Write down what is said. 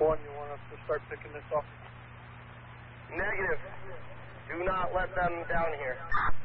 1, you want us to start picking this up? Negative. Do not let them down here.